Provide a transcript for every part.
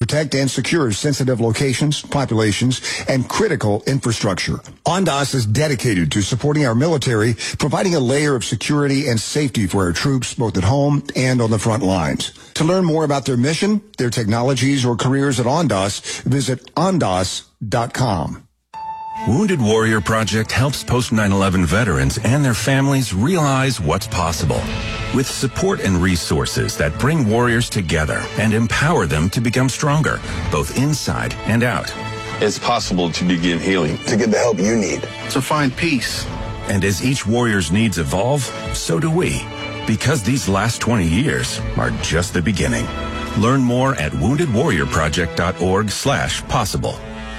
protect and secure sensitive locations, populations, and critical infrastructure. Ondas is dedicated to supporting our military, providing a layer of security and safety for our troops, both at home and on the front lines. To learn more about their mission, their technologies, or careers at Ondas, visit ondas.com. Wounded Warrior Project helps post 9/11 veterans and their families realize what's possible. With support and resources that bring warriors together and empower them to become stronger, both inside and out. It's possible to begin healing. To get the help you need. To find peace. And as each warrior's needs evolve, so do we. Because these last 20 years are just the beginning. Learn more at woundedwarriorproject.org/possible.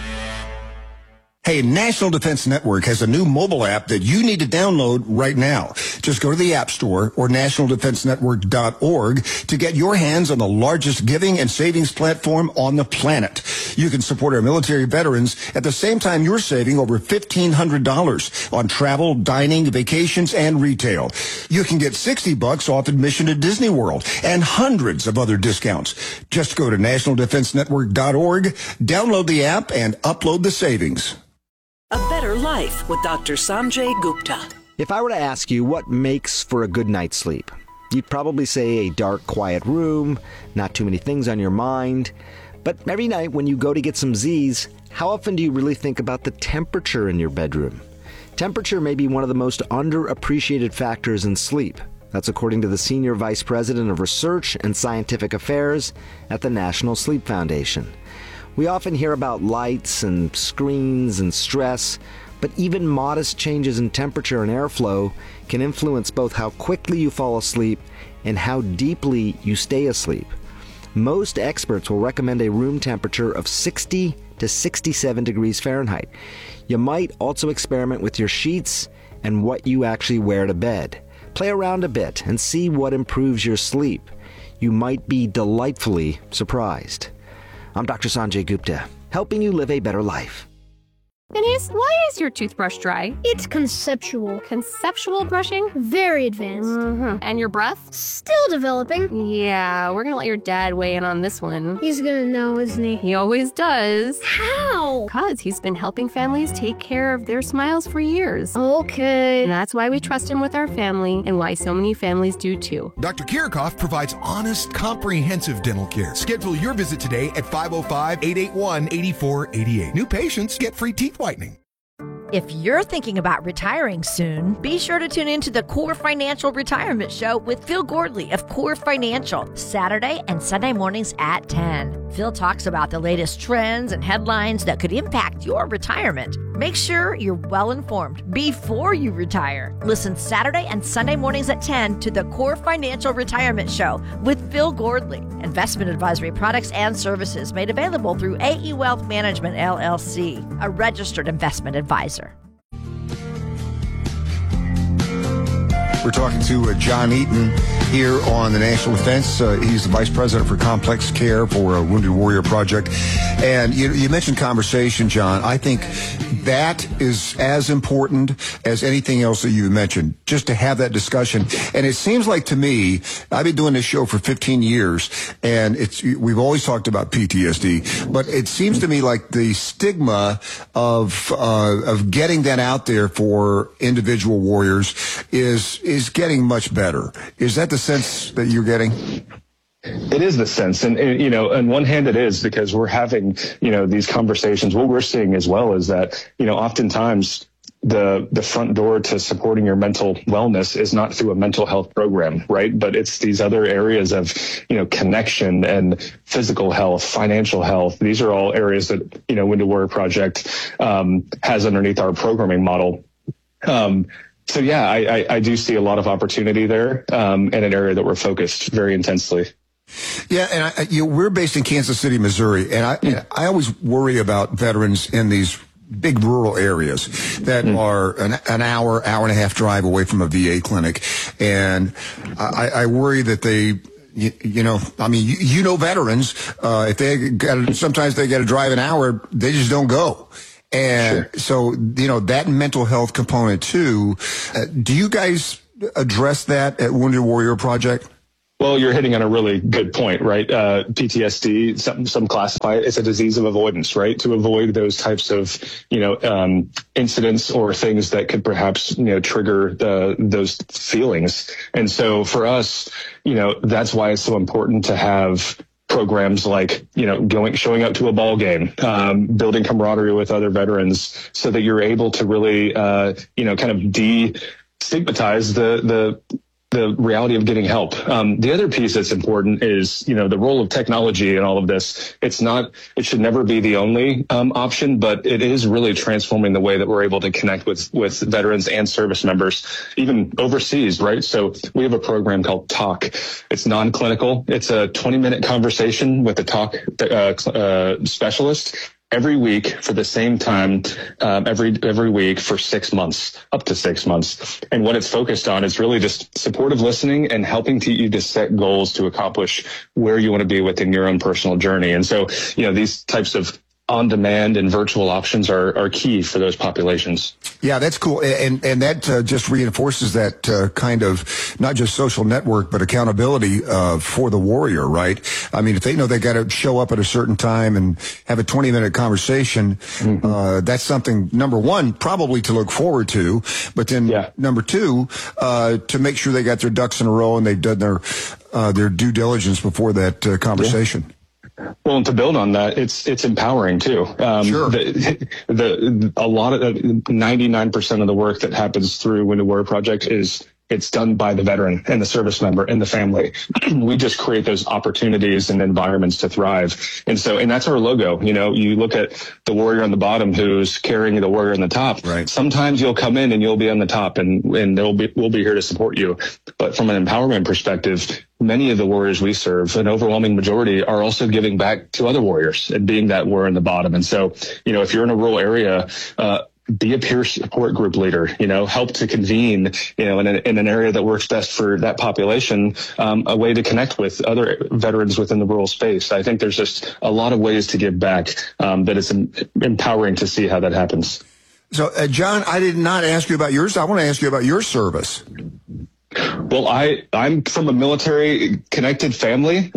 Hey, National Defense Network has a new mobile app that you need to download right now. Just go to the App Store or nationaldefensenetwork.org to get your hands on the largest giving and savings platform on the planet. You can support our military veterans at the same time you're saving over $1,500 on travel, dining, vacations, and retail. You can get $60 off admission to Disney World and hundreds of other discounts. Just go to nationaldefensenetwork.org, download the app, and upload the savings. A Better Life with Dr. Sanjay Gupta. If I were to ask you what makes for a good night's sleep, you'd probably say a dark, quiet room, not too many things on your mind. But every night when you go to get some Z's, how often do you really think about the temperature in your bedroom? Temperature may be one of the most underappreciated factors in sleep. That's according to the Senior Vice President of Research and Scientific Affairs at the National Sleep Foundation. We often hear about lights and screens and stress, but even modest changes in temperature and airflow can influence both how quickly you fall asleep and how deeply you stay asleep. Most experts will recommend a room temperature of 60 to 67 degrees Fahrenheit. You might also experiment with your sheets and what you actually wear to bed. Play around a bit and see what improves your sleep. You might be delightfully surprised. I'm Dr. Sanjay Gupta, helping you live a better life. Denise, why is your toothbrush dry? It's conceptual. Conceptual brushing? Very advanced. Mm-hmm. And your breath? Still developing. Yeah, we're gonna let your dad weigh in on this one. He's gonna know, isn't he? He always does. How? Because he's been helping families take care of their smiles for years. Okay. And that's why we trust him with our family, and why so many families do too. Dr. Kirchhoff provides honest, comprehensive dental care. Schedule your visit today at 505-881-8488. New patients get free teeth whitening. If you're thinking about retiring soon, be sure to tune into the Core Financial Retirement Show with Phil Gordley of Core Financial, Saturday and Sunday mornings at 10. Phil talks about the latest trends and headlines that could impact your retirement. Make sure you're well informed before you retire. Listen Saturday and Sunday mornings at 10 to the Core Financial Retirement Show with Phil Gordley. Investment advisory products and services made available through AE Wealth Management, LLC, a registered investment advisor. We're talking to John Eaton here on the National Defense. He's the Vice President for Complex Care for Wounded Warrior Project. And you mentioned conversation, John. I think that is as important as anything else that you mentioned, just to have that discussion. And it seems like to me, I've been doing this show for 15 years, and we've always talked about PTSD, but it seems to me like the stigma of getting that out there for individual warriors is getting much better. Is that the sense that you're getting? It is the sense. And, you know, on one hand it is, because we're having, you know, these conversations. What we're seeing as well is that, you know, oftentimes the front door to supporting your mental wellness is not through a mental health program, right? But it's these other areas of, you know, connection and physical health, financial health. These are all areas that, you know, Wounded Warrior Project has underneath our programming model. So yeah, I do see a lot of opportunity there, in an area that we're focused very intensely. Yeah, and we're based in Kansas City, Missouri, and I always worry about veterans in these big rural areas that are an hour and a half drive away from a VA clinic, and I worry that they. You know, I mean, you know, veterans, if sometimes they got to drive an hour, they just don't go. And so, you know, that mental health component too, do you guys address that at Wounded Warrior Project? Well, you're hitting on a really good point, right? PTSD, some classify it as a disease of avoidance, right? To avoid those types of, incidents or things that could perhaps, trigger those feelings. And so for us, that's why it's so important to have programs like, showing up to a ball game, building camaraderie with other veterans so that you're able to really, kind of destigmatize the reality of getting help. The other piece that's important is, the role of technology in all of this. It should never be the only option, but it is really transforming the way that we're able to connect with veterans and service members, even overseas, right? So we have a program called Talk. It's non-clinical. It's a 20-minute conversation with a Talk specialist every week for the same time, every week for 6 months, up to 6 months. And what it's focused on is really just supportive listening and helping you to set goals to accomplish where you want to be within your own personal journey. And so, these types of on-demand and virtual options are key for those populations. Yeah, that's cool. And that just reinforces that kind of not just social network, but accountability for the warrior, right? I mean, if they know they got to show up at a certain time and have a 20-minute conversation, that's something, number one, probably to look forward to, but then number two, to make sure they got their ducks in a row and they've done their due diligence before that conversation. Yeah. Well, and to build on that, it's empowering too. Sure. A lot of 99% of the work that happens through Wounded Warrior Project it's done by the veteran and the service member and the family. We just create those opportunities and environments to thrive. And that's our logo. You look at the warrior on the bottom who's carrying the warrior on the top. Right. Sometimes you'll come in and you'll be on the top and we'll be here to support you. But from an empowerment perspective, many of the warriors we serve, an overwhelming majority, are also giving back to other warriors and being that warrior in the bottom. And so, if you're in a rural area, be a peer support group leader, help to convene, in an area that works best for that population, a way to connect with other veterans within the rural space. I think there's just a lot of ways to give back, that it's empowering to see how that happens. So, John, I did not ask you about yours. I want to ask you about your service. Well, I'm from a military connected family,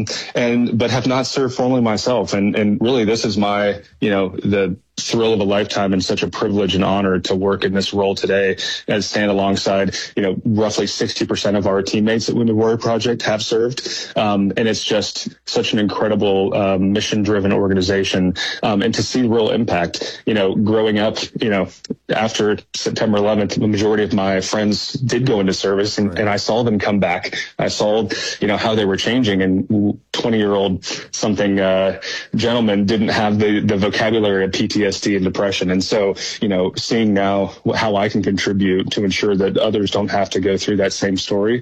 but have not served formally myself. And really this is my, the thrill of a lifetime and such a privilege and honor to work in this role today and stand alongside, roughly 60% of our teammates at Wounded Warrior Project have served. And it's just such an incredible, mission driven organization. And to see real impact, growing up, after September 11th, the majority of my friends did go into service and I saw them come back. I saw, how they were changing, and 20-year-old something, gentleman didn't have the vocabulary of PTSD and depression. And so, seeing now how I can contribute to ensure that others don't have to go through that same story,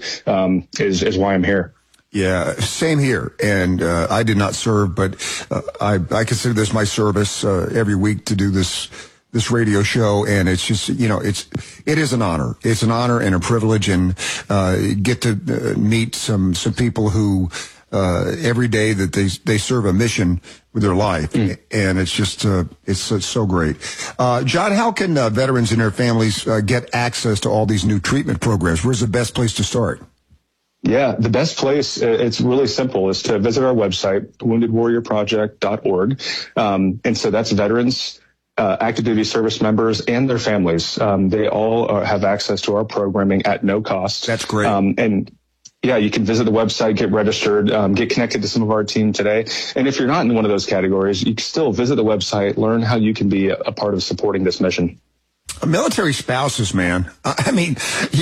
is why I'm here. Yeah, same here. And I did not serve, but I consider this my service every week to do this radio show, and it's just, it is an honor. It's an honor and a privilege, and get to meet some people who every day that they serve a mission with their life, and it's just it's so great. John, how can veterans and their families get access to all these new treatment programs? Where's the best place to start? Yeah, the best place, it's really simple, is to visit our website, woundedwarriorproject.org. And so that's veterans, active duty service members, and their families. They all have access to our programming at no cost. That's great. And yeah, you can visit the website, get registered, get connected to some of our team today. And if you're not in one of those categories, you can still visit the website, learn how you can be a part of supporting this mission. Military spouses, man. I mean,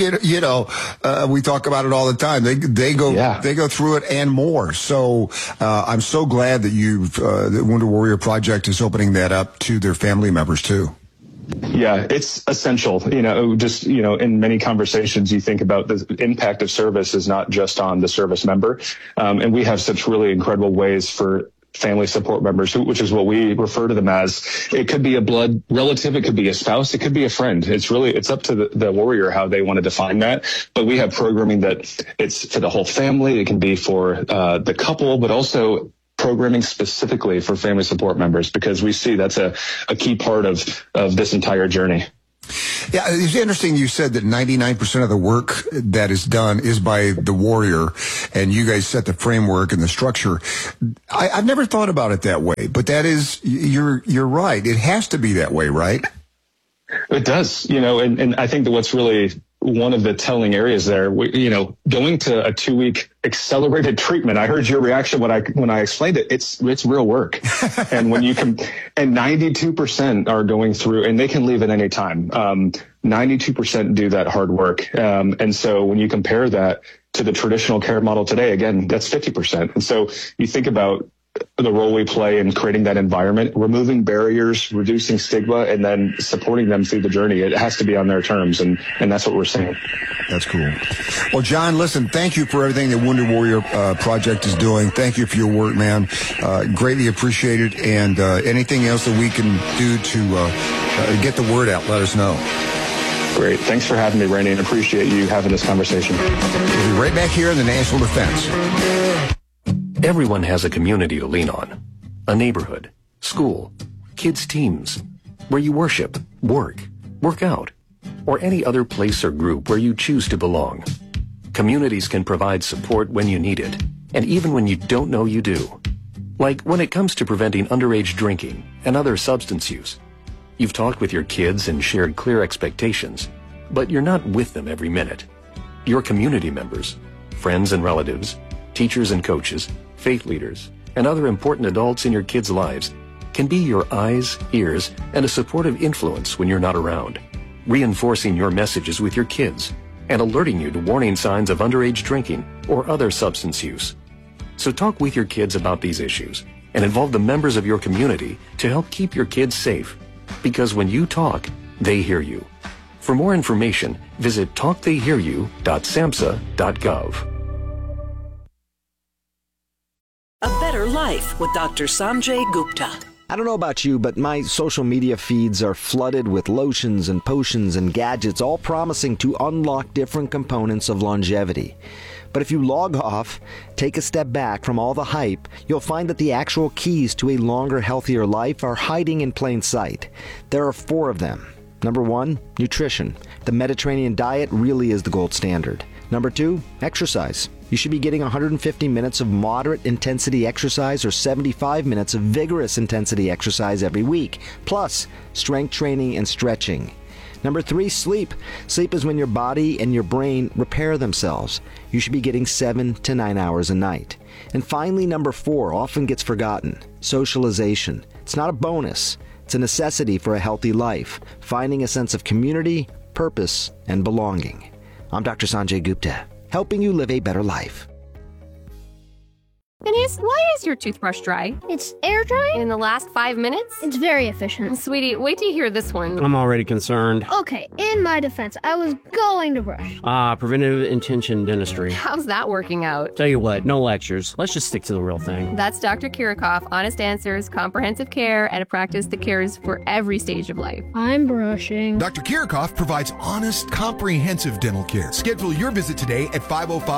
we talk about it all the time. They go through it and more. So, I'm so glad that the Wounded Warrior Project is opening that up to their family members too. Yeah, it's essential. In many conversations, you think about the impact of service is not just on the service member. And we have such really incredible ways for family support members, which is what we refer to them as. It could be a blood relative, it could be a spouse, it could be a friend. It's up to the warrior how they want to define that. But we have programming that it's for the whole family. It can be for the couple, but also programming specifically for family support members, because we see that's a key part of this entire journey. Yeah, it's interesting you said that 99% of the work that is done is by the warrior, and you guys set the framework and the structure. I've never thought about it that way, but that is, you're right. It has to be that way, right? It does, and I think that what's really one of the telling areas there, going to a 2-week accelerated treatment. I heard your reaction when I explained it. It's real work. And when you can, and 92% are going through, and they can leave at any time. 92% do that hard work. And so when you compare that to the traditional care model today, again, that's 50%. And so you think about the role we play in creating that environment, removing barriers, reducing stigma, and then supporting them through the journey. It has to be on their terms, and that's what we're seeing. That's cool. Well, John, listen, thank you for everything that Wounded Warrior Project is doing. Thank you for your work, man. Greatly appreciated. And anything else that we can do to get the word out, let us know. Great. Thanks for having me, Randy, and appreciate you having this conversation. We'll be right back here in the National Defense. Everyone has a community to lean on. A neighborhood, school, kids' teams, where you worship, work out, or any other place or group where you choose to belong. Communities can provide support when you need it, and even when you don't know you do. Like when it comes to preventing underage drinking and other substance use. You've talked with your kids and shared clear expectations, but you're not with them every minute. Your community members, friends and relatives, teachers and coaches, faith leaders, and other important adults in your kids' lives can be your eyes, ears, and a supportive influence when you're not around, reinforcing your messages with your kids and alerting you to warning signs of underage drinking or other substance use. So talk with your kids about these issues and involve the members of your community to help keep your kids safe. Because when you talk, they hear you. For more information, visit talktheyhearyou.samhsa.gov. A Better Life with Dr. Sanjay Gupta. I don't know about you, but my social media feeds are flooded with lotions and potions and gadgets, all promising to unlock different components of longevity. But if you log off, take a step back from all the hype, you'll find that the actual keys to a longer, healthier life are hiding in plain sight. There are 4 of them. Number 1, nutrition. The Mediterranean diet really is the gold standard. Number 2, exercise. You should be getting 150 minutes of moderate intensity exercise or 75 minutes of vigorous intensity exercise every week, plus strength training and stretching. Number 3, sleep. Sleep is when your body and your brain repair themselves. You should be getting 7 to 9 hours a night. And finally, number 4 often gets forgotten. Socialization. It's not a bonus. It's a necessity for a healthy life, finding a sense of community, purpose, and belonging. I'm Dr. Sanjay Gupta, helping you live a better life. Denise, why is your toothbrush dry? It's air drying? In the last 5 minutes? It's very efficient. Sweetie, wait till you hear this one. I'm already concerned. Okay, in my defense, I was going to brush. Preventive intention dentistry. How's that working out? Tell you what, no lectures. Let's just stick to the real thing. That's Dr. Kirikoff, honest answers, comprehensive care, and a practice that cares for every stage of life. I'm brushing. Dr. Kirikoff provides honest, comprehensive dental care. Schedule your visit today at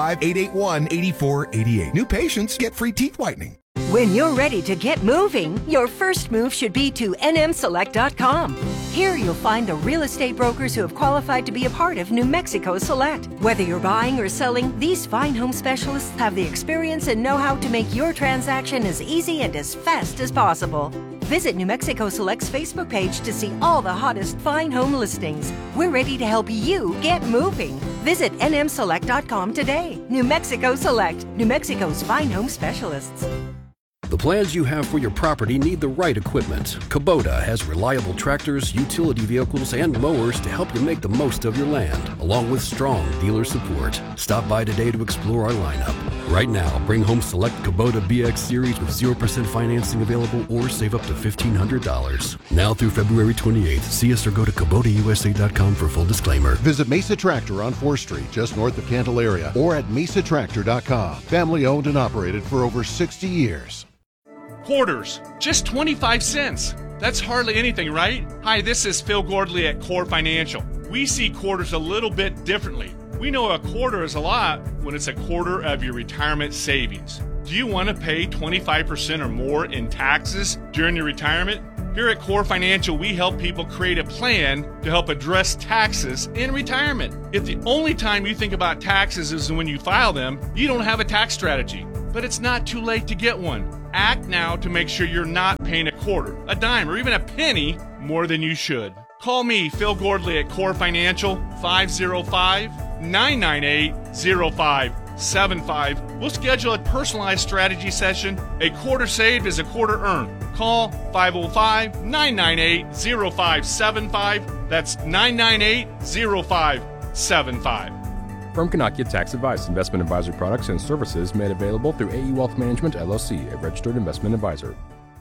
505-881-8488. New patients get free teeth whitening. When you're ready to get moving, your first move should be to nmselect.com. Here you'll find the real estate brokers who have qualified to be a part of New Mexico Select. Whether you're buying or selling, these fine home specialists have the experience and know-how to make your transaction as easy and as fast as possible. Visit New Mexico Select's Facebook page to see all the hottest fine home listings. We're ready to help you get moving. Visit nmselect.com today. New Mexico Select, New Mexico's fine home specialists. The plans you have for your property need the right equipment. Kubota has reliable tractors, utility vehicles, and mowers to help you make the most of your land, along with strong dealer support. Stop by today to explore our lineup. Right now, bring home select Kubota BX Series with 0% financing available or save up to $1,500. Now through February 28th, see us or go to KubotaUSA.com for full disclaimer. Visit Mesa Tractor on 4th Street, just north of Candelaria, or at mesatractor.com. Family owned and operated for over 60 years. Quarters, just 25 cents. That's hardly anything, right? Hi, this is Phil Gordley at Core Financial. We see quarters a little bit differently. We know a quarter is a lot when it's a quarter of your retirement savings. Do you want to pay 25% or more in taxes during your retirement? Here at Core Financial, we help people create a plan to help address taxes in retirement. If the only time you think about taxes is when you file them, you don't have a tax strategy. But it's not too late to get one. Act now to make sure you're not paying a quarter, a dime, or even a penny more than you should. Call me, Phil Gordley, at Core Financial, 505-998-0575. We'll schedule a personalized strategy session. A quarter saved is a quarter earned. Call 505-998-0575. That's 998-0575. Firm cannot give tax advice. Investment advisory products and services made available through AE Wealth Management, LLC, a registered investment advisor.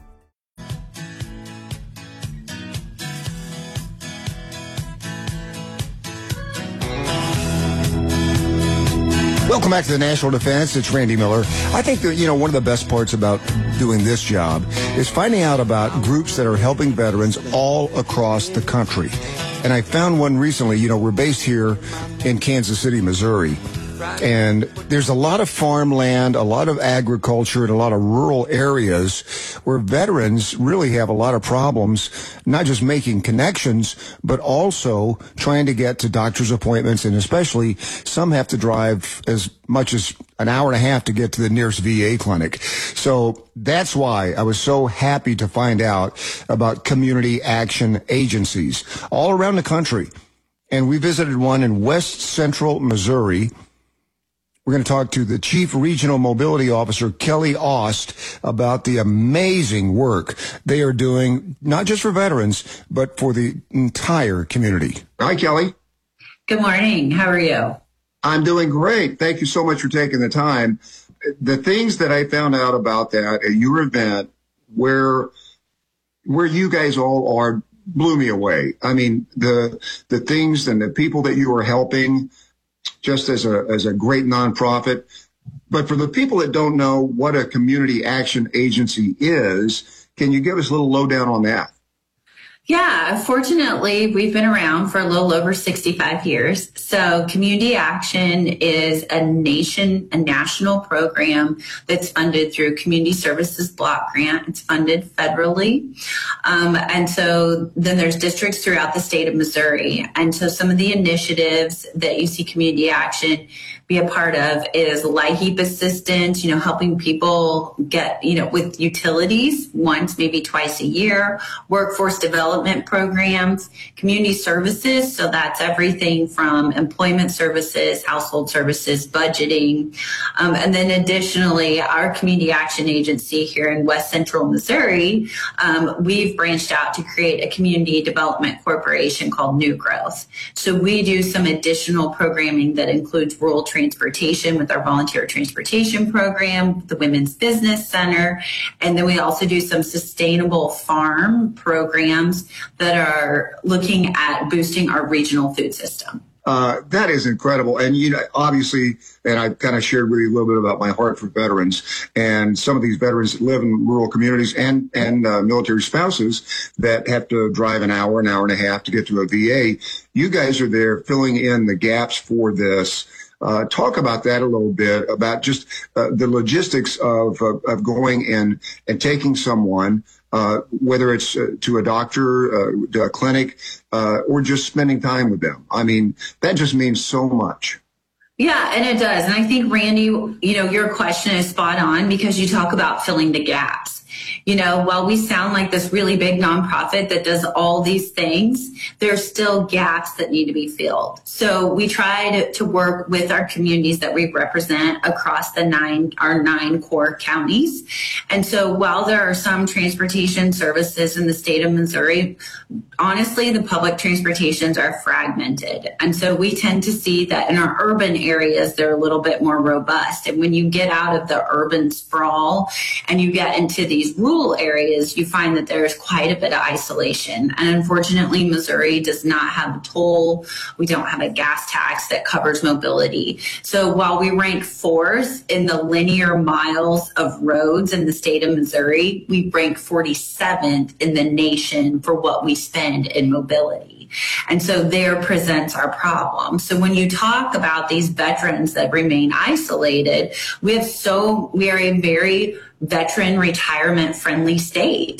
Welcome back to the National Defense. It's Randy Miller. I think that, one of the best parts about doing this job is finding out about groups that are helping veterans all across the country. And I found one recently. We're based here in Kansas City, Missouri. And there's a lot of farmland, a lot of agriculture, and a lot of rural areas where veterans really have a lot of problems, not just making connections, but also trying to get to doctor's appointments. And especially some have to drive as much as an hour and a half to get to the nearest VA clinic. So that's why I was so happy to find out about community action agencies all around the country. And we visited one in West Central Missouri. We're going to talk to the Chief Regional Mobility Officer, Kelly Ost, about the amazing work they are doing, not just for veterans, but for the entire community. Hi, Kelly. Good morning. How are you? I'm doing great. Thank you so much for taking the time. The things that I found out about that at your event, where you guys all are, blew me away. I mean, the things and the people that you are helping, just as a great nonprofit. But for the people that don't know what a community action agency is, can you give us a little lowdown on that? Yeah, fortunately, we've been around for a little over 65 years. So Community Action is a national program that's funded through Community Services Block Grant. It's funded federally. And so then there's districts throughout the state of Missouri. And so some of the initiatives that you see Community Action be a part of is LIHEAP assistance, helping people get, with utilities once, maybe twice a year, workforce development programs, community services. So that's everything from employment services, household services, budgeting. And then additionally, our community action agency here in West Central Missouri, we've branched out to create a community development corporation called New Growth. So we do some additional programming that includes rural transportation with our volunteer transportation program, the Women's Business Center, and then we also do some sustainable farm programs that are looking at boosting our regional food system. That is incredible. And, obviously, and I kind of shared with you a little bit about my heart for veterans, and some of these veterans live in rural communities and military spouses that have to drive an hour and a half to get to a VA. You guys are there filling in the gaps for this. Talk about that a little bit, about just the logistics of going in and taking someone, whether it's to a doctor, to a clinic, or just spending time with them. I mean, that just means so much. Yeah, and it does. And I think, Randy, your question is spot on because you talk about filling the gaps. While we sound like this really big nonprofit that does all these things, there's still gaps that need to be filled. So we try to work with our communities that we represent across our nine core counties. And so while there are some transportation services in the state of Missouri, honestly, the public transportations are fragmented. And so we tend to see that in our urban areas, they're a little bit more robust. And when you get out of the urban sprawl and you get into these rural areas, you find that there's quite a bit of isolation. And unfortunately, Missouri does not have a toll. We don't have a gas tax that covers mobility. So while we rank fourth in the linear miles of roads in the state of Missouri, we rank 47th in the nation for what we spend in mobility. And so there presents our problem. So when you talk about these veterans that remain isolated, we are a very veteran retirement friendly state.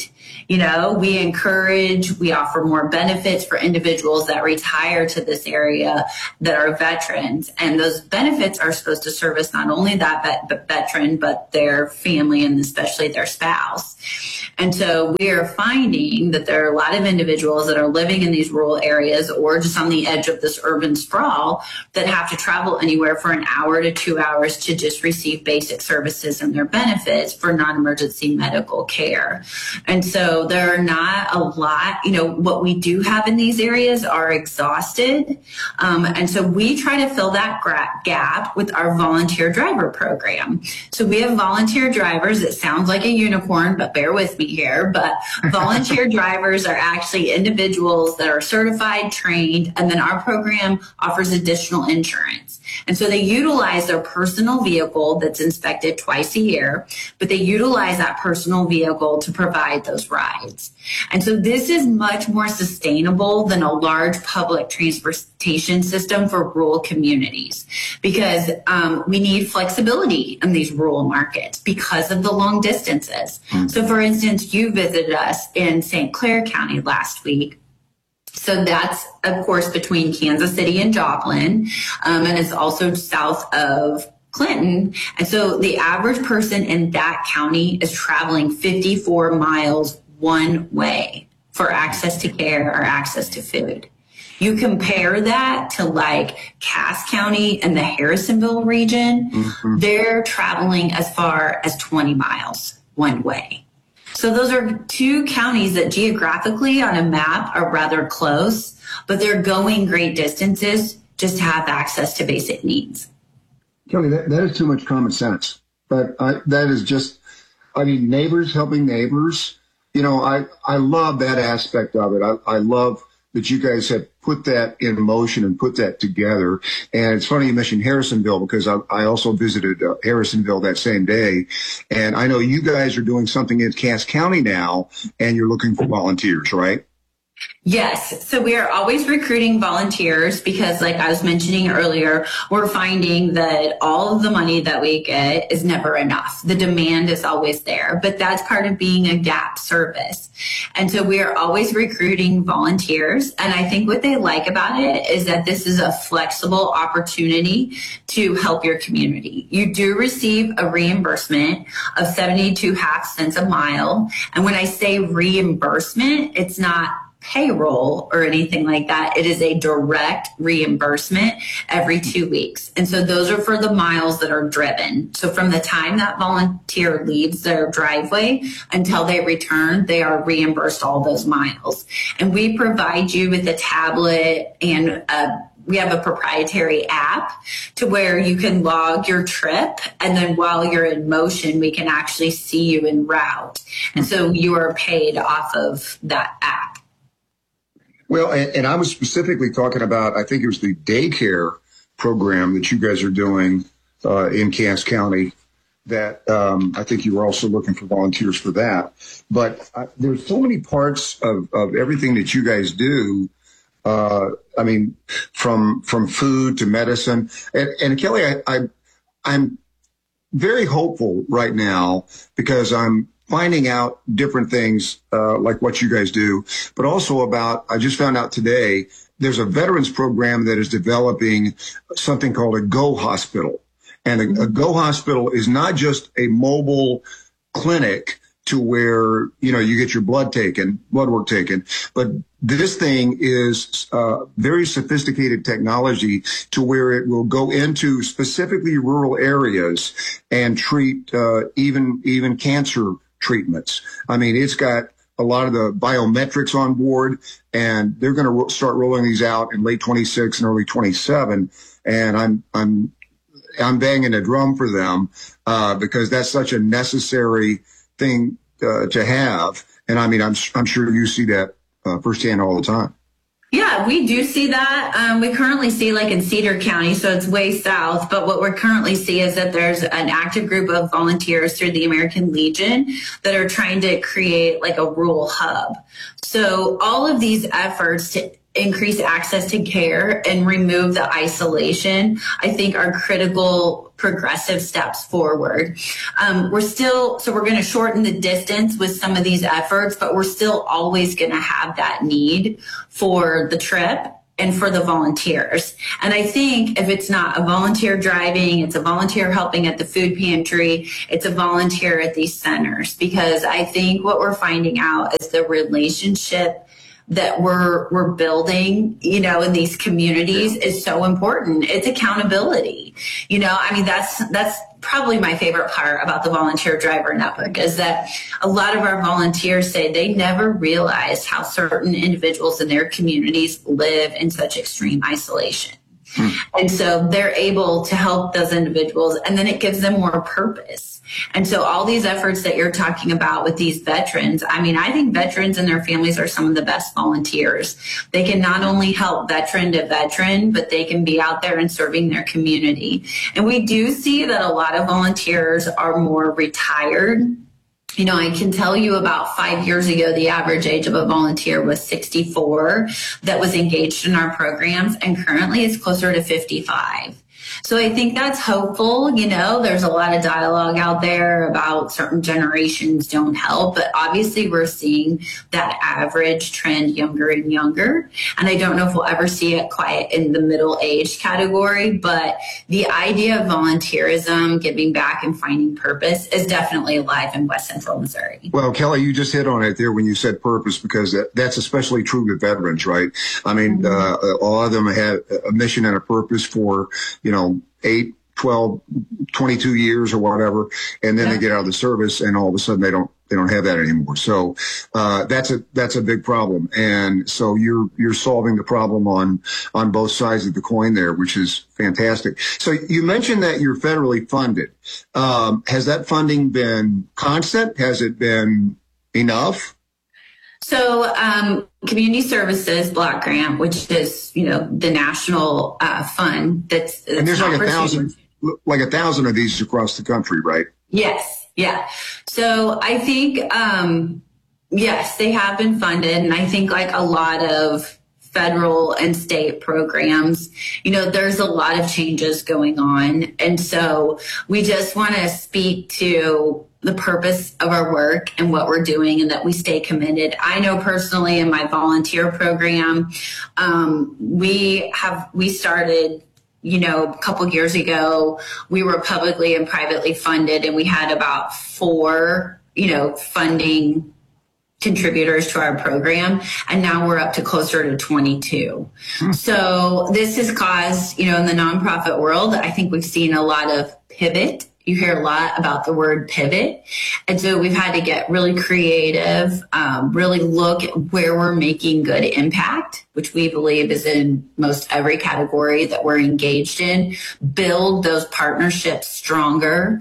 We encourage, we offer more benefits for individuals that retire to this area that are veterans. And those benefits are supposed to service not only that veteran, but their family and especially their spouse. And so we are finding that there are a lot of individuals that are living in these rural areas or just on the edge of this urban sprawl that have to travel anywhere for an hour to 2 hours to just receive basic services and their benefits for non-emergency medical care. And so there are not a lot, what we do have in these areas are exhausted. And so we try to fill that gap with our volunteer driver program. So we have volunteer drivers. It sounds like a unicorn, but bear with me here. But volunteer drivers are actually individuals that are certified, trained, and then our program offers additional insurance. And so they utilize their personal vehicle that's inspected twice a year, but they utilize that personal vehicle to provide those rides. And so this is much more sustainable than a large public transportation system for rural communities because we need flexibility in these rural markets because of the long distances. So for instance, you visited us in St. Clair County last week. So that's, of course, between Kansas City and Joplin, and it's also south of Clinton. And so the average person in that county is traveling 54 miles one way for access to care or access to food. You compare that to like Cass County and the Harrisonville region, they're traveling as far as 20 miles one way. So those are two counties that geographically on a map are rather close, but they're going great distances just to have access to basic needs. Kelly, that is too much common sense. But that is just, neighbors helping neighbors. I love that aspect of it. I love that you guys have put that in motion and put that together. And it's funny you mentioned Harrisonville because I also visited Harrisonville that same day. And I know you guys are doing something in Cass County now, and you're looking for volunteers, right? Yes. So we are always recruiting volunteers because, like I was mentioning earlier, we're finding that all of the money that we get is never enough. The demand is always there, but that's part of being a gap service. And so we are always recruiting volunteers. And I think what they like about it is that this is a flexible opportunity to help your community. You do receive a reimbursement of 72.5 cents a mile. And when I say reimbursement, it's not payroll or anything like that. It is a direct reimbursement every 2 weeks. And so those are for the miles that are driven. So from the time that volunteer leaves their driveway until they return, they are reimbursed all those miles. And we provide you with a tablet and we have a proprietary app to where you can log your trip. And then while you're in motion, we can actually see you en route. And so you are paid off of that app. Well, and I was specifically talking about, I think it was the daycare program that you guys are doing in Cass County that I think you were also looking for volunteers for that. But there's so many parts of everything that you guys do. From food to medicine. And Kelly, I'm very hopeful right now because I'm finding out different things like what you guys do, but also I just found out today, there's a veterans program that is developing something called a Go Hospital. And a Go Hospital is not just a mobile clinic to where, you get your blood work taken, but this thing is very sophisticated technology to where it will go into specifically rural areas and treat even cancer treatments. It's got a lot of the biometrics on board, and they're going to start rolling these out in late 26 and early 27. And I'm banging a drum for them because that's such a necessary thing to have. And I'm sure you see that firsthand all the time. Yeah, we do see that. We currently see like in Cedar County, so it's way south. But what we currently see is that there's an active group of volunteers through the American Legion that are trying to create like a rural hub. So all of these efforts to increase access to care and remove the isolation, I think are critical progressive steps forward. We're going to shorten the distance with some of these efforts, but we're still always going to have that need for the trip and for the volunteers. And I think if it's not a volunteer driving, it's a volunteer helping at the food pantry, it's a volunteer at these centers, because I think what we're finding out is the relationship that we're building, you know, in these communities is so important. It's accountability. You know, I mean, that's probably my favorite part about the Volunteer Driver Network, is that a lot of our volunteers say they never realized how certain individuals in their communities live in such extreme isolation. And so they're able to help those individuals, and then it gives them more purpose. And so all these efforts that you're talking about with these veterans, I mean, I think veterans and their families are some of the best volunteers. They can not only help veteran to veteran, but they can be out there and serving their community. And we do see that a lot of volunteers are more retired. You know, I can tell you about 5 years ago, the average age of a volunteer was 64 that was engaged in our programs, and currently it's closer to 55. So I think that's hopeful. You know, there's a lot of dialogue out there about certain generations don't help, but obviously we're seeing that average trend younger and younger. And I don't know if we'll ever see it quite in the middle age category, but the idea of volunteerism, giving back and finding purpose is definitely alive in West Central Missouri. Well, Kelly, you just hit on it there when you said purpose, because that's especially true with veterans, right? I mean, a lot of them have a mission and a purpose for, 8, 12, 22 years or whatever, and then they get out of the service, and all of a sudden they don't have that anymore. So that's a big problem, and so you're solving the problem on both sides of the coin there, which is fantastic. So you mentioned that you're federally funded. Has that funding been constant? Has it been enough? So Community Services Block Grant, which is, the national fund that's and there's like 1,000 of these across the country, right? Yes. Yeah. So I think, yes, they have been funded. And I think like a lot of federal and state programs, there's a lot of changes going on. And so we just want to speak to the purpose of our work and what we're doing, and that we stay committed. I know personally in my volunteer program, we started, a couple years ago, we were publicly and privately funded, and we had about 4, funding contributors to our program, and now we're up to closer to 22. So this has caused, in the nonprofit world, I think we've seen a lot of pivot. You hear a lot about the word pivot. And so we've had to get really creative, really look at where we're making good impact, which we believe is in most every category that we're engaged in, build those partnerships stronger.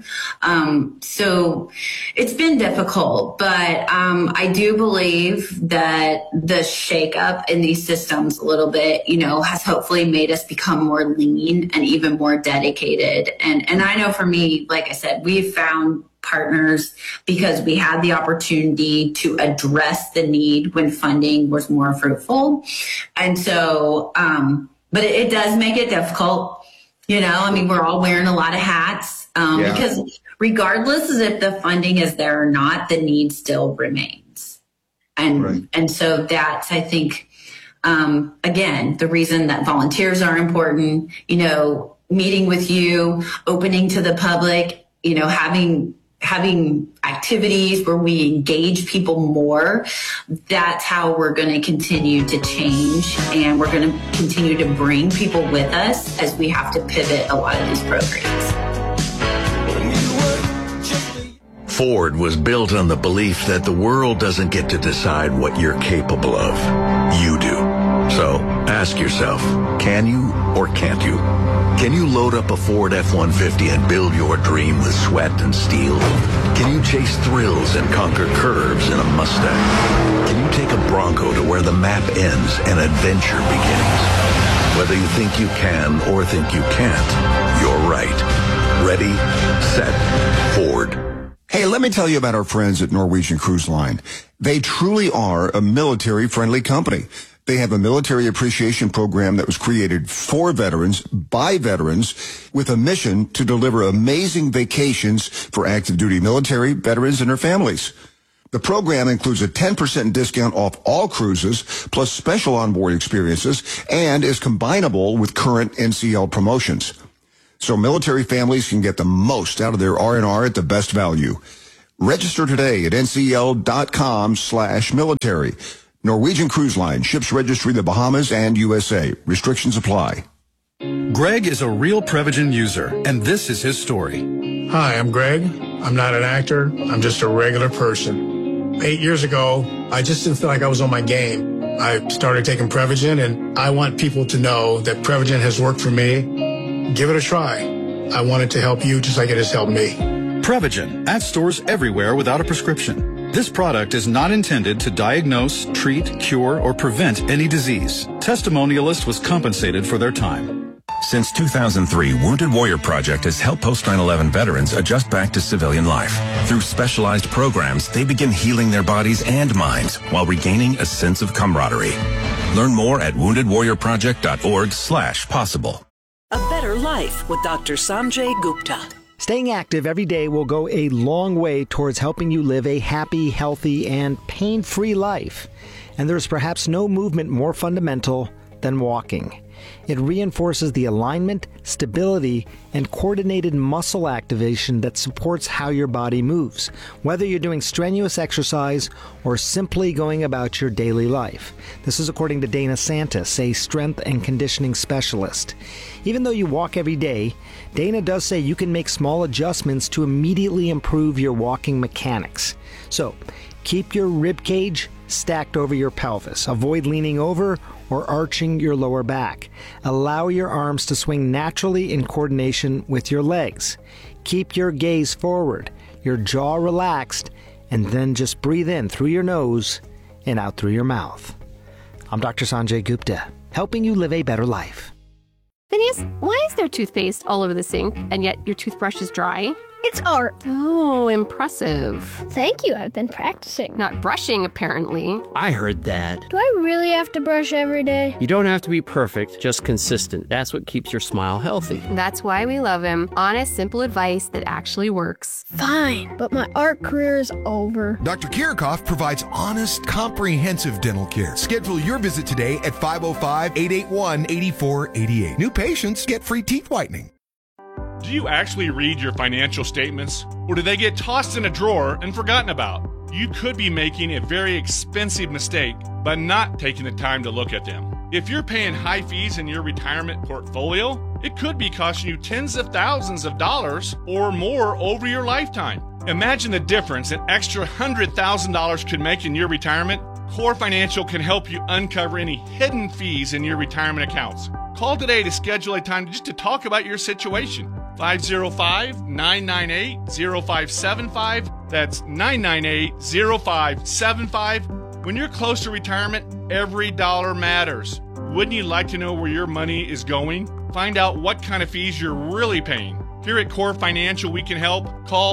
So it's been difficult, but I do believe that the shakeup in these systems a little bit, has hopefully made us become more lean and even more dedicated. And I know for me, like I said, we've found partners because we had the opportunity to address the need when funding was more fruitful. And so, but it does make it difficult. We're all wearing a lot of hats because regardless of if the funding is there or not, the need still remains. And so that's, I think, again, the reason that volunteers are important, meeting with you, opening to the public, having activities where we engage people more. That's how we're going to continue to change, and we're going to continue to bring people with us as we have to pivot a lot of these programs. Ford was built on the belief that the world doesn't get to decide what you're capable of. You do. So ask yourself, can you or can't you? Can you load up a Ford F-150 and build your dream with sweat and steel? Can you chase thrills and conquer curves in a Mustang? Can you take a Bronco to where the map ends and adventure begins? Whether you think you can or think you can't, you're right. Ready, set, Ford. Hey, let me tell you about our friends at Norwegian Cruise Line. They truly are a military-friendly company. They have a military appreciation program that was created for veterans, by veterans, with a mission to deliver amazing vacations for active duty military, veterans, and their families. The program includes a 10% discount off all cruises, plus special onboard experiences, and is combinable with current NCL promotions. So military families can get the most out of their R&R at the best value. Register today at ncl.com/military. Norwegian Cruise Line, ships registry the Bahamas and USA. Restrictions apply. Greg is a real Prevagen user, and this is his story. Hi, I'm Greg. I'm not an actor. I'm just a regular person. 8 years ago, I just didn't feel like I was on my game. I started taking Prevagen, and I want people to know that Prevagen has worked for me. Give it a try. I want it to help you just like it has helped me. Prevagen, at stores everywhere without a prescription. This product is not intended to diagnose, treat, cure, or prevent any disease. Testimonialist was compensated for their time. Since 2003, Wounded Warrior Project has helped post 9/11 veterans adjust back to civilian life. Through specialized programs, they begin healing their bodies and minds while regaining a sense of camaraderie. Learn more at woundedwarriorproject.org/possible. A Better Life with Dr. Sanjay Gupta. Staying active every day will go a long way towards helping you live a happy, healthy, and pain-free life. And there's perhaps no movement more fundamental than walking. It reinforces the alignment, stability, and coordinated muscle activation that supports how your body moves, whether you're doing strenuous exercise or simply going about your daily life. This is according to Dana Santis, a strength and conditioning specialist. Even though you walk every day, Dana does say you can make small adjustments to immediately improve your walking mechanics. So, keep your rib cage stacked over your pelvis. Avoid leaning over or arching your lower back. Allow your arms to swing naturally in coordination with your legs. Keep your gaze forward, your jaw relaxed, and then just breathe in through your nose and out through your mouth. I'm Dr. Sanjay Gupta, helping you live a better life. Phineas, why is there toothpaste all over the sink, and yet your toothbrush is dry? It's art. Oh, impressive. Thank you. I've been practicing. Not brushing, apparently. I heard that. Do I really have to brush every day? You don't have to be perfect, just consistent. That's what keeps your smile healthy. That's why we love him. Honest, simple advice that actually works. Fine, but my art career is over. Dr. Kirchhoff provides honest, comprehensive dental care. Schedule your visit today at 505-881-8488. New patients get free teeth whitening. Do you actually read your financial statements, or do they get tossed in a drawer and forgotten about? You could be making a very expensive mistake by not taking the time to look at them. If you're paying high fees in your retirement portfolio, it could be costing you tens of thousands of dollars or more over your lifetime. Imagine the difference an extra $100,000 could make in your retirement. Core Financial can help you uncover any hidden fees in your retirement accounts. Call today to schedule a time just to talk about your situation. 505-998-0575. That's 998-0575. When you're close to retirement, every dollar matters. Wouldn't you like to know where your money is going? Find out what kind of fees you're really paying. Here at Core Financial, we can help. Call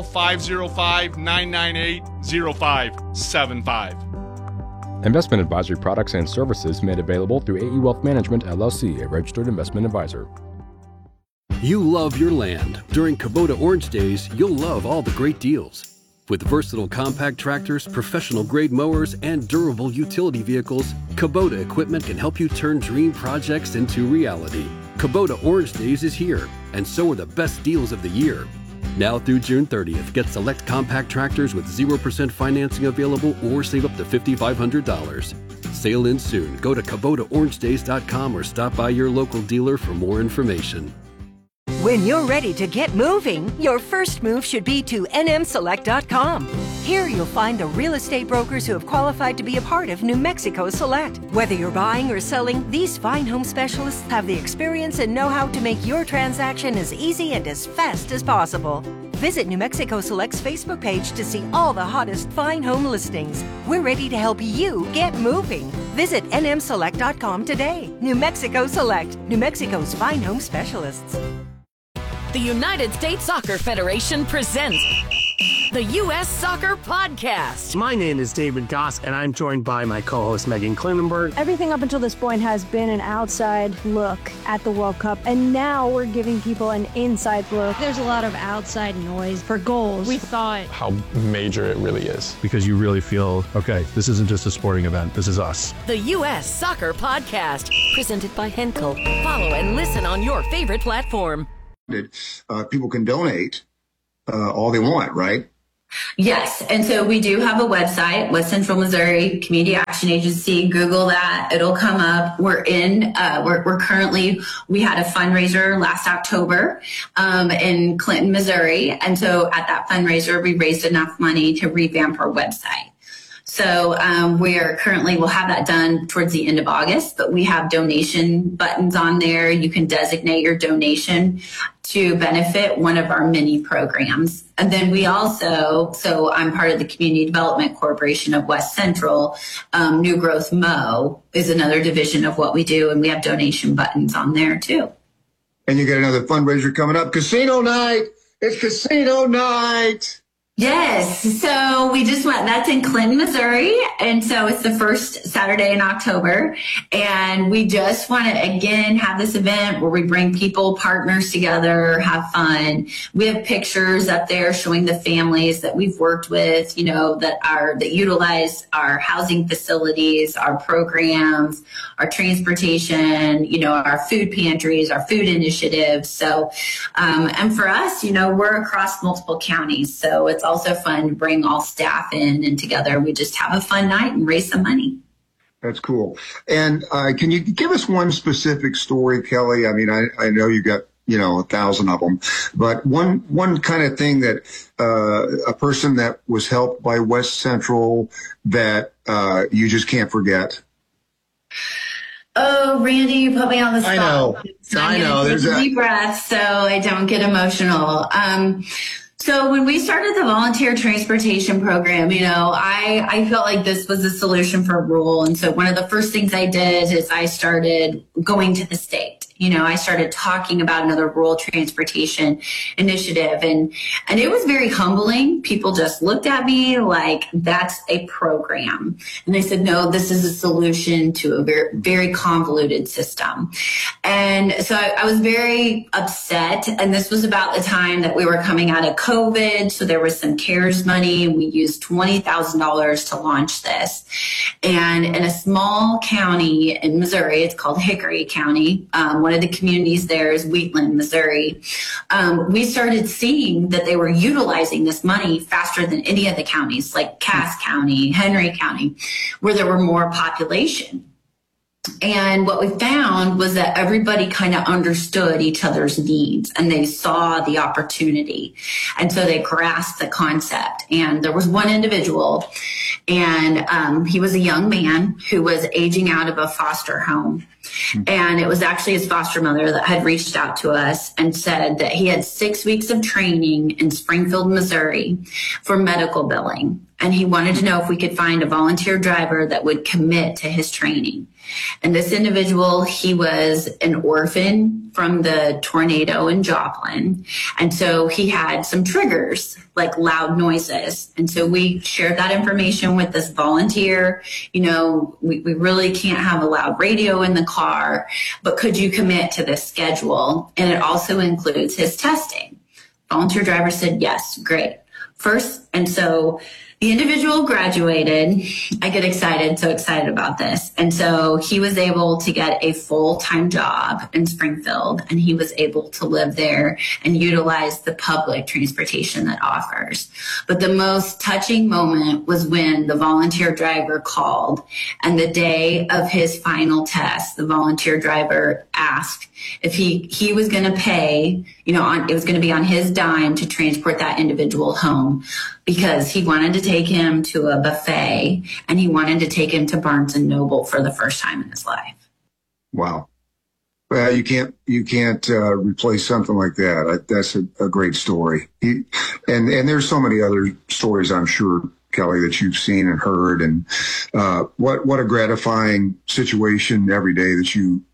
505-998-0575. Investment advisory products and services made available through AE Wealth Management, LLC, a registered investment advisor. You love your land. During Kubota Orange Days, you'll love all the great deals. With versatile compact tractors, professional-grade mowers, and durable utility vehicles, Kubota equipment can help you turn dream projects into reality. Kubota Orange Days is here, and so are the best deals of the year. Now through June 30th, get select compact tractors with 0% financing available or save up to $5,500. Sale ends soon. Go to KubotaOrangeDays.com or stop by your local dealer for more information. When you're ready to get moving, your first move should be to nmselect.com. Here you'll find the real estate brokers who have qualified to be a part of New Mexico Select. Whether you're buying or selling, these fine home specialists have the experience and know-how to make your transaction as easy and as fast as possible. Visit New Mexico Select's Facebook page to see all the hottest fine home listings. We're ready to help you get moving. Visit nmselect.com today. New Mexico Select, New Mexico's fine home specialists. The United States Soccer Federation presents the U.S. Soccer Podcast. My name is David Goss, and I'm joined by my co-host Megan Klinenberg. Everything up until this point has been an outside look at the World Cup, and now we're giving people an inside look. There's a lot of outside noise for goals. We thought how major it really is. Because you really feel, okay, this isn't just a sporting event, this is us. The U.S. Soccer Podcast, presented by Henkel. Follow and listen on your favorite platform. People can donate all they want, right? Yes. And so we do have a website, West Central Missouri Community Action Agency. Google that. It'll come up. We're currently, we had a fundraiser last October, in Clinton, Missouri. And so at that fundraiser, we raised enough money to revamp our website. So we'll have that done towards the end of August, but we have donation buttons on there. You can designate your donation to benefit one of our many programs. And then we also, so I'm part of the Community Development Corporation of West Central. New Growth Mo is another division of what we do, and we have donation buttons on there too. And you got another fundraiser coming up, Casino Night. It's Casino Night. Yes. So we just went, that's in Clinton, Missouri. And so it's the first Saturday in October. And we just want to, again, have this event where we bring people, partners together, have fun. We have pictures up there showing the families that we've worked with, that utilize our housing facilities, our programs, our transportation, our food pantries, our food initiatives. So, and for us, we're across multiple counties. So it's also fun to bring all staff in and together. We just have a fun night and raise some money. That's cool. And can you give us one specific story, Kelly? I mean, I know you got 1,000 of them, but one kind of thing that a person that was helped by West Central that you just can't forget. Oh, Randy, you put me on the spot. I know. There's a deep breath so I don't get emotional. So when we started the volunteer transportation program, I felt like this was a solution for rural. And so one of the first things I did is I started going to the state. I started talking about another rural transportation initiative, and it was very humbling. People just looked at me like, that's a program. And I said, no, this is a solution to a very, very convoluted system. And so I was very upset. And this was about the time that we were coming out of COVID. So there was some CARES money. We used $20,000 to launch this. And in a small county in Missouri, it's called Hickory County. One of the communities there is Wheatland, Missouri. We started seeing that they were utilizing this money faster than any of the counties, like Cass County, Henry County, where there were more population. And what we found was that everybody kind of understood each other's needs and they saw the opportunity. And so they grasped the concept. And there was one individual, and he was a young man who was aging out of a foster home. And it was actually his foster mother that had reached out to us and said that he had 6 weeks of training in Springfield, Missouri for medical billing. And he wanted to know if we could find a volunteer driver that would commit to his training. And this individual, he was an orphan from the tornado in Joplin. And so he had some triggers, like loud noises. And so we shared that information with this volunteer. We really can't have a loud radio in the car, but could you commit to this schedule? And it also includes his testing. Volunteer driver said, yes, great. First, and so the individual graduated. I get so excited about this. And so he was able to get a full-time job in Springfield, and he was able to live there and utilize the public transportation that offers. But the most touching moment was when the volunteer driver called, and the day of his final test, the volunteer driver asked if he was going to pay, it was going to be on his dime to transport that individual home, because he wanted to take him to a buffet and he wanted to take him to Barnes and Noble for the first time in his life. Wow. Well, you can't replace something like that. That's a great story. And there's so many other stories, I'm sure, Kelly, that you've seen and heard. And what a gratifying situation every day that you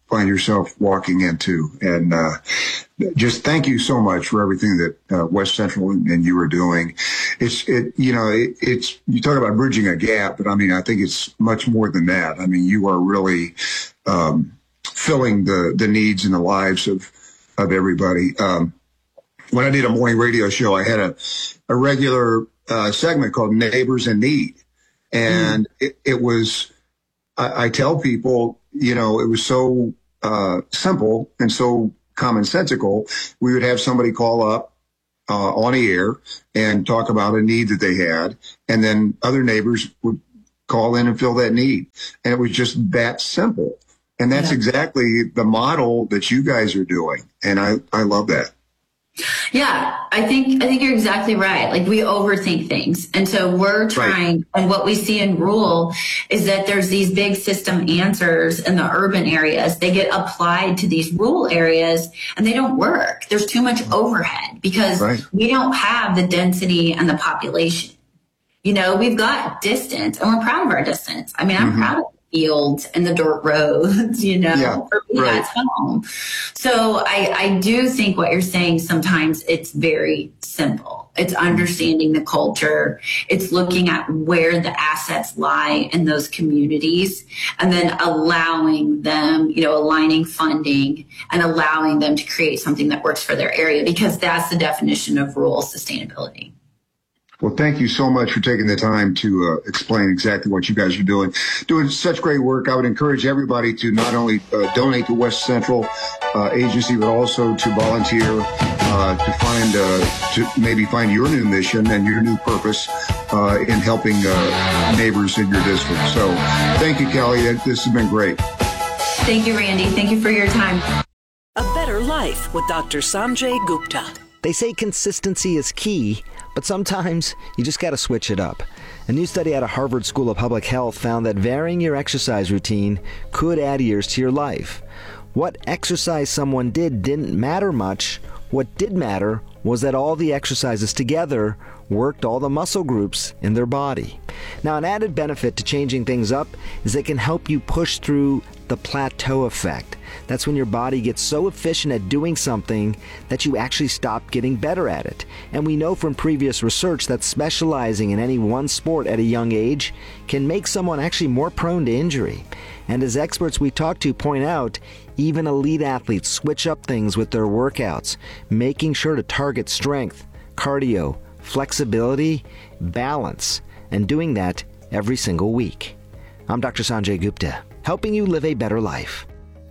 find yourself walking into. And just thank you so much for everything that West Central and you are doing. It's you talk about bridging a gap, but I mean, I think it's much more than that. I mean, you are really filling the needs and the lives of everybody. When I did a morning radio show, I had a regular segment called Neighbors in Need. And it was, I tell people, it was so simple and so commonsensical. We would have somebody call up on the air and talk about a need that they had, and then other neighbors would call in and fill that need. And it was just that simple. And that's exactly the model that you guys are doing. And I love that. Yeah, I think you're exactly right. Like, we overthink things. And so we're trying, and what we see in rural is that there's these big system answers in the urban areas. They get applied to these rural areas and they don't work. There's too much overhead because we don't have the density and the population. We've got distance and we're proud of our distance. I mean, I'm proud of fields and the dirt roads, for me, that's home. So I do think what you're saying, sometimes it's very simple. It's understanding the culture. It's looking at where the assets lie in those communities and then allowing them, aligning funding and allowing them to create something that works for their area, because that's the definition of rural sustainability. Well, thank you so much for taking the time to explain exactly what you guys are doing such great work. I would encourage everybody to not only donate to West Central Agency, but also to volunteer to maybe find your new mission and your new purpose in helping neighbors in your district. So thank you, Kelly. This has been great. Thank you, Randy. Thank you for your time. A Better Life with Dr. Sanjay Gupta. They say consistency is key, but sometimes you just got to switch it up. A new study out of Harvard School of Public Health found that varying your exercise routine could add years to your life. What exercise someone did didn't matter much. What did matter was that all the exercises together worked all the muscle groups in their body. Now, an added benefit to changing things up is it can help you push through the plateau effect. That's when your body gets so efficient at doing something that you actually stop getting better at it. And we know from previous research that specializing in any one sport at a young age can make someone actually more prone to injury. And as experts we talk to point out, even elite athletes switch up things with their workouts, making sure to target strength, cardio, flexibility, balance, and doing that every single week. I'm Dr. Sanjay Gupta, helping you live a better life.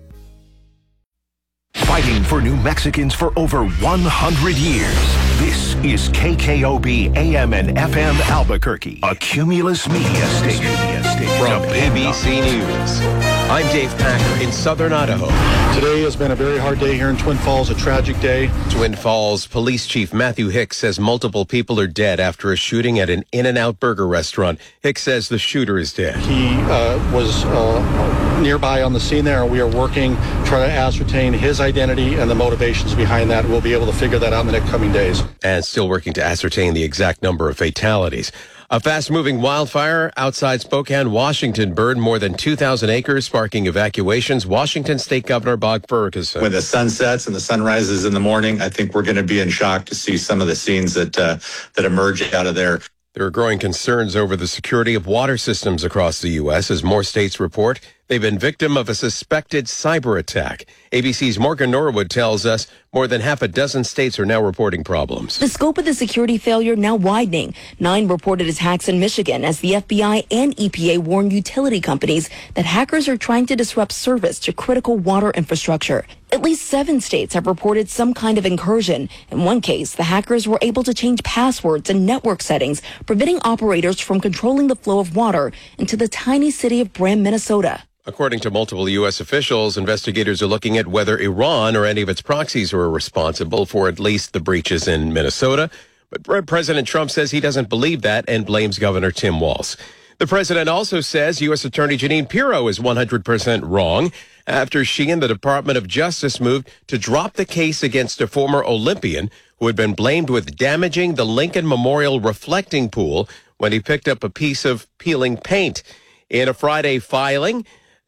Fighting for New Mexicans for over 100 years. This is KKOB AM and FM Albuquerque, a Cumulus Media station. From ABC News, I'm Dave Packer in southern Idaho. Today has been a very hard day here in Twin Falls, a tragic day. Twin Falls Police Chief Matthew Hicks says multiple people are dead after a shooting at an In-N-Out burger restaurant. Hicks says the shooter is dead. He was nearby on the scene there, and we are working, trying to ascertain his identity and the motivations behind that. We'll be able to figure that out in the next coming days. And still working to ascertain the exact number of fatalities. A fast-moving wildfire outside Spokane, Washington burned more than 2,000 acres, sparking evacuations. Washington State Governor Bob Ferguson. When the sun sets and the sun rises in the morning, I think we're going to be in shock to see some of the scenes that emerge out of there. There are growing concerns over the security of water systems across the U.S. as more states report they've been victim of a suspected cyber attack. ABC's Morgan Norwood tells us more than half a dozen states are now reporting problems. The scope of the security failure now widening. 9 reported attacks in Michigan as the FBI and EPA warn utility companies that hackers are trying to disrupt service to critical water infrastructure. At least 7 states have reported some kind of incursion. In one case, the hackers were able to change passwords and network settings, preventing operators from controlling the flow of water into the tiny city of Brand, Minnesota. According to multiple U.S. officials, investigators are looking at whether Iran or any of its proxies were responsible for at least the breaches in Minnesota. But President Trump says he doesn't believe that and blames Governor Tim Walz. The president also says U.S. Attorney Jeanine Pirro is 100% wrong after she and the Department of Justice moved to drop the case against a former Olympian who had been blamed with damaging the Lincoln Memorial reflecting pool when he picked up a piece of peeling paint. In a Friday filing,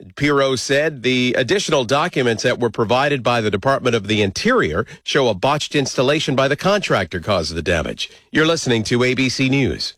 Pirro said the additional documents that were provided by the Department of the Interior show a botched installation by the contractor caused the damage. You're listening to ABC News.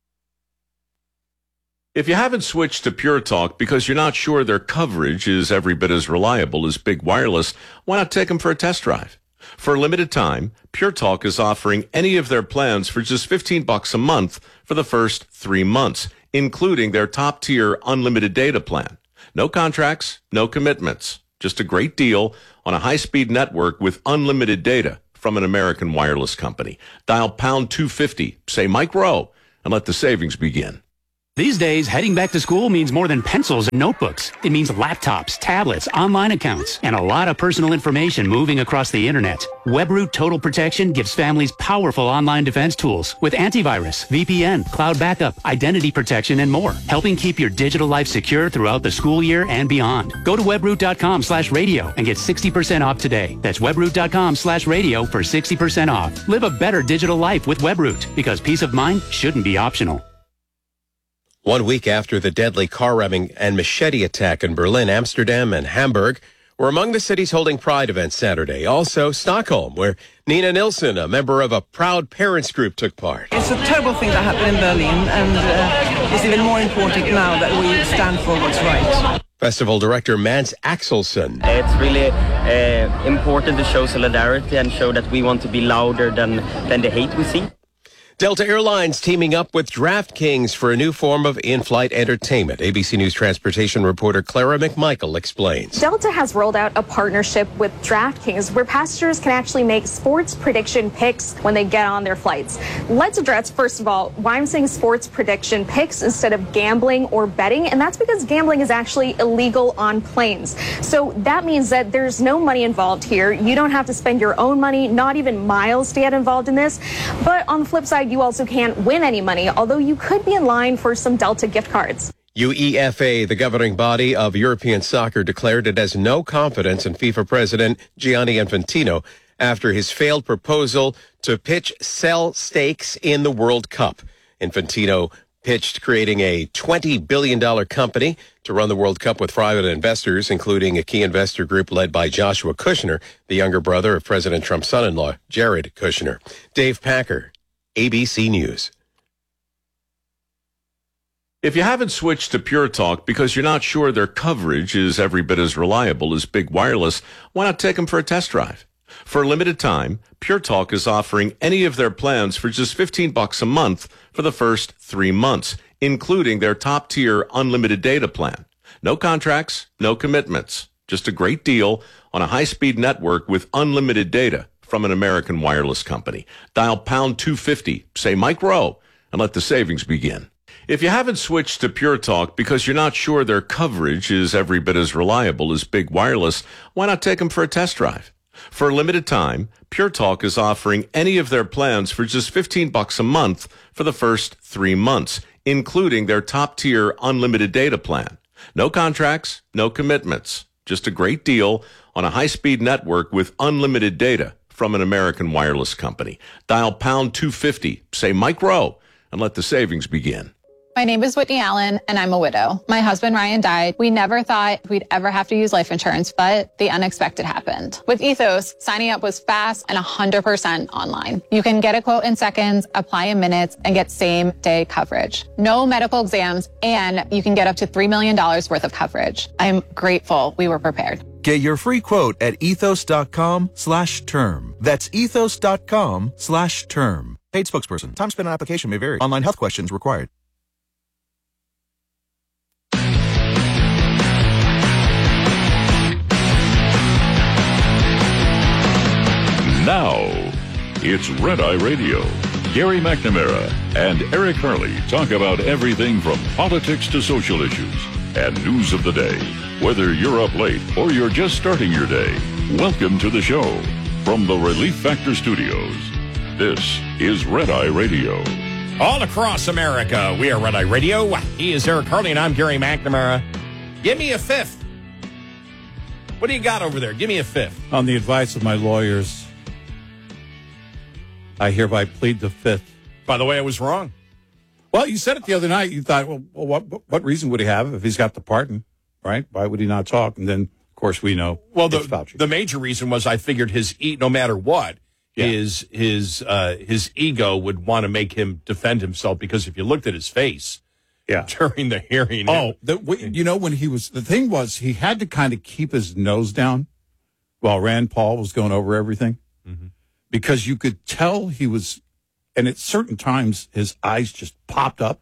If you haven't switched to Pure Talk because you're not sure their coverage is every bit as reliable as Big Wireless, why not take them for a test drive? For a limited time, Pure Talk is offering any of their plans for just $15 a month for the first 3 months, including their top-tier unlimited data plan. No contracts, no commitments. Just a great deal on a high-speed network with unlimited data from an American wireless company. Dial pound 250, say Mike Rowe, and let the savings begin. These days, heading back to school means more than pencils and notebooks. It means laptops, tablets, online accounts, and a lot of personal information moving across the internet. WebRoot Total Protection gives families powerful online defense tools with antivirus, VPN, cloud backup, identity protection, and more, helping keep your digital life secure throughout the school year and beyond. Go to webroot.com/radio and get 60% off today. That's webroot.com/radio for 60% off. Live a better digital life with WebRoot, because peace of mind shouldn't be optional. 1 week after the deadly car ramming and machete attack in Berlin, Amsterdam, and Hamburg were among the cities holding Pride events Saturday. Also, Stockholm, where Nina Nilsson, a member of a Proud Parents group, took part. It's a terrible thing that happened in Berlin, and it's even more important now that we stand for what's right. Festival director Mance Axelsson. It's really important to show solidarity and show that we want to be louder than the hate we see. Delta Airlines teaming up with DraftKings for a new form of in-flight entertainment. ABC News transportation reporter Clara McMichael explains. Delta has rolled out a partnership with DraftKings where passengers can actually make sports prediction picks when they get on their flights. Let's address, first of all, why I'm saying sports prediction picks instead of gambling or betting, and that's because gambling is actually illegal on planes. So that means that there's no money involved here. You don't have to spend your own money, not even miles, to get involved in this. But on the flip side, you also can't win any money, although you could be in line for some Delta gift cards. UEFA, the governing body of European soccer, declared it has no confidence in FIFA President Gianni Infantino after his failed proposal to sell stakes in the World Cup. Infantino pitched creating a $20 billion company to run the World Cup with private investors, including a key investor group led by Joshua Kushner, the younger brother of President Trump's son-in-law, Jared Kushner. Dave Packer, ABC News. If you haven't switched to Pure Talk because you're not sure their coverage is every bit as reliable as Big Wireless, why not take them for a test drive? For a limited time, Pure Talk is offering any of their plans for just $15 a month for the first 3 months, including their top-tier unlimited data plan. No contracts, no commitments. Just a great deal on a high-speed network with unlimited data from an American wireless company. Dial pound 250, say Mike Rowe, and let the savings begin. If you haven't switched to Pure Talk because you're not sure their coverage is every bit as reliable as Big Wireless, why not take them for a test drive? For a limited time, Pure Talk is offering any of their plans for just $15 a month for the first 3 months, including their top-tier unlimited data plan. No contracts, no commitments. Just a great deal on a high-speed network with unlimited data from an American wireless company. Dial pound 250, say Mike Rowe, and let the savings begin. My name is Whitney Allen, and I'm a widow. My husband, Ryan, died. We never thought we'd ever have to use life insurance, but the unexpected happened. With Ethos, signing up was fast and 100% online. You can get a quote in seconds, apply in minutes, and get same-day coverage. No medical exams, and you can get up to $3 million worth of coverage. I'm grateful we were prepared. Get your free quote at ethos.com/term. That's ethos.com/term. Paid spokesperson. Time spent on application may vary. Online health questions required. Now, it's Red Eye Radio. Gary McNamara and Eric Hurley talk about everything from politics to social issues and news of the day. Whether you're up late or you're just starting your day, welcome to the show. From the Relief Factor Studios, this is Red Eye Radio. All across America, we are Red Eye Radio. He is Eric Hurley, and I'm Gary McNamara. Give me a fifth. What do you got over there? Give me a fifth. On the advice of my lawyers, I hereby plead the fifth. By the way, I was wrong. Well, you said it the other night. You thought, well what reason would he have if he's got the pardon? right? Why would he not talk? And then, of course, we know. Well, it's Fauci. the major reason was I figured no matter what, his ego would want to make him defend himself, because if you looked at his face during the hearing. When the thing was, he had to kind of keep his nose down while Rand Paul was going over everything, because you could tell he was, and at certain times his eyes just popped up,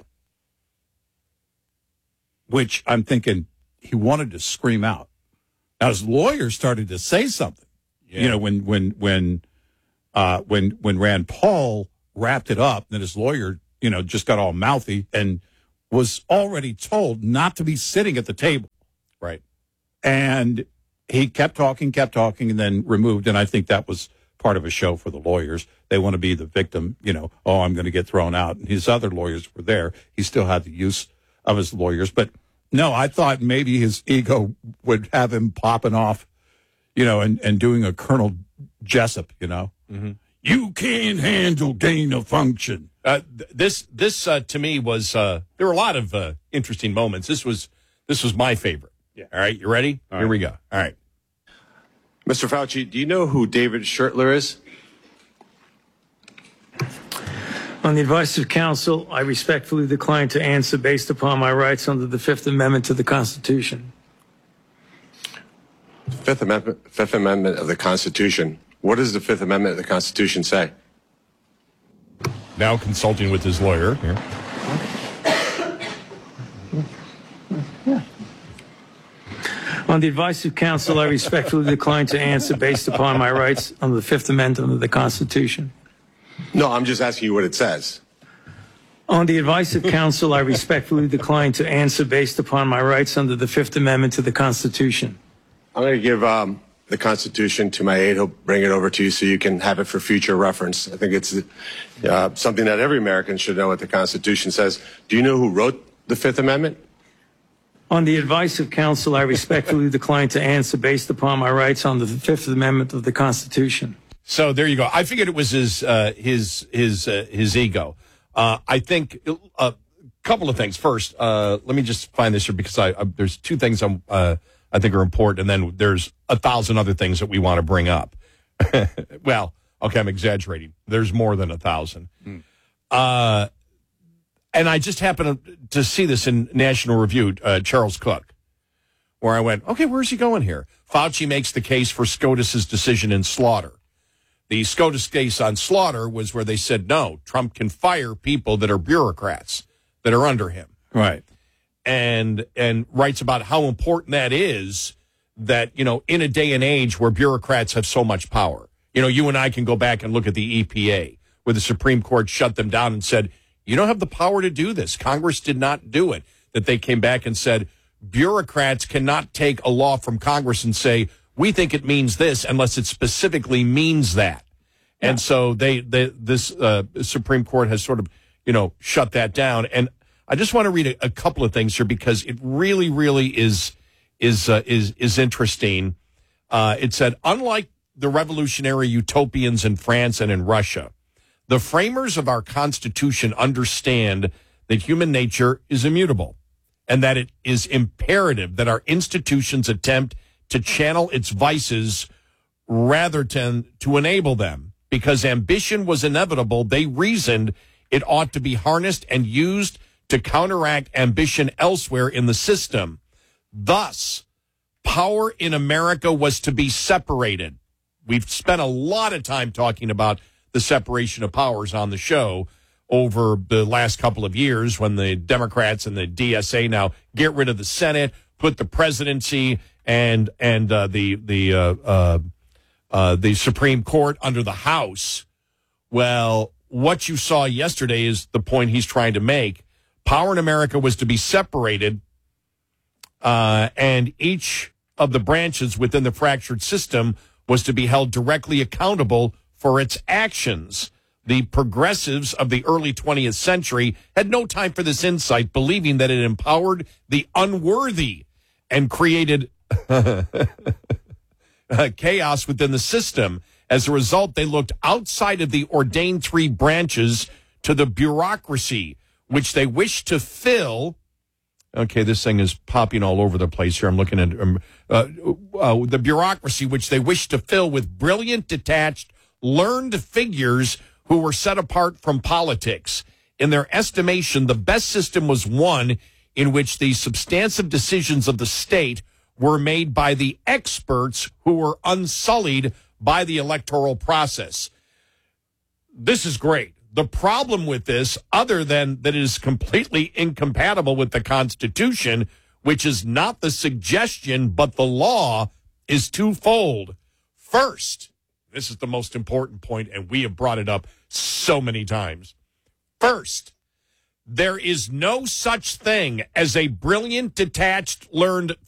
which I'm thinking he wanted to scream out. Now his lawyer started to say something, when Rand Paul wrapped it up, then his lawyer, just got all mouthy and was already told not to be sitting at the table. Right. And he kept talking, and then removed. And I think that was part of a show for the lawyers. They want to be the victim, I'm going to get thrown out. And his other lawyers were there. He still had the use of his lawyers. But no, I thought maybe his ego would have him popping off, and doing a Colonel Jessup, You can't handle gain of function. This to me was there were a lot of interesting moments. This was my favorite. Yeah. All right, you ready? All Here right. we go. All right. Mr. Fauci, do you know who David Schertler is? On the advice of counsel, I respectfully decline to answer based upon my rights under the Fifth Amendment to the Constitution. Fifth Amendment of the Constitution. What does the Fifth Amendment of the Constitution say? Now consulting with his lawyer here. On the advice of counsel, I respectfully decline to answer based upon my rights under the Fifth Amendment of the Constitution. No, I'm just asking you what it says. On the advice of counsel, I respectfully decline to answer based upon my rights under the Fifth Amendment to the Constitution. I'm going to give the Constitution to my aide. He'll bring it over to you so you can have it for future reference. I think it's something that every American should know what the Constitution says. Do you know who wrote the Fifth Amendment? On the advice of counsel, I respectfully decline to answer based upon my rights under the Fifth Amendment of the Constitution. So there you go. I figured it was his ego. I think a couple of things. First, let me just find this here, because there's two things I think are important, and then there's 1,000 other things that we want to bring up. Well, okay, I'm exaggerating. There's more than 1,000. And I just happened to see this in National Review, Charles Cook, where I went, okay, where's he going here? Fauci makes the case for SCOTUS's decision in Slaughter. The SCOTUS case on Slaughter was where they said, no, Trump can fire people that are bureaucrats that are under him. Right. And writes about how important that is, that, in a day and age where bureaucrats have so much power. You and I can go back and look at the EPA, where the Supreme Court shut them down and said, you don't have the power to do this. Congress did not do it. That they came back and said, bureaucrats cannot take a law from Congress and say, we think it means this unless it specifically means that. Yeah. And so this Supreme Court has sort of, shut that down. And I just want to read a couple of things here, because it really, really is interesting. It said, unlike the revolutionary utopians in France and in Russia, the framers of our Constitution understand that human nature is immutable, and that it is imperative that our institutions attempt to channel its vices rather than to enable them. Because ambition was inevitable, they reasoned it ought to be harnessed and used to counteract ambition elsewhere in the system. Thus, power in America was to be separated. We've spent a lot of time talking about the separation of powers on the show over the last couple of years, when the Democrats and the DSA now get rid of the Senate, put the presidency and the Supreme Court under the House. Well, what you saw yesterday is the point he's trying to make. Power in America was to be separated, and each of the branches within the fractured system was to be held directly accountable for its actions. The progressives of the early 20th century had no time for this insight, believing that it empowered the unworthy and created chaos within the system. As a result, they looked outside of the ordained three branches to the bureaucracy, which they wished to fill Okay, this thing is popping all over the place here. I'm looking at the bureaucracy, which they wish to fill with brilliant, detached, learned figures who were set apart from politics. In their estimation, the best system was one in which the substantive decisions of the state were made by the experts who were unsullied by the electoral process. This is great. The problem with this, other than that it is completely incompatible with the Constitution, which is not the suggestion but the law, is twofold. First, this is the most important point, and we have brought it up so many times. First, there is no such thing as a brilliant, detached, learned